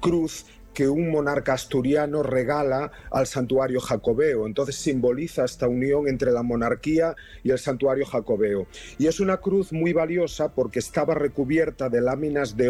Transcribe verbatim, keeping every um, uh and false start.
cruz que un monarca asturiano regala al santuario jacobeo. Entonces simboliza esta unión entre la monarquía y el santuario jacobeo. Y es una cruz muy valiosa porque estaba recubierta de láminas de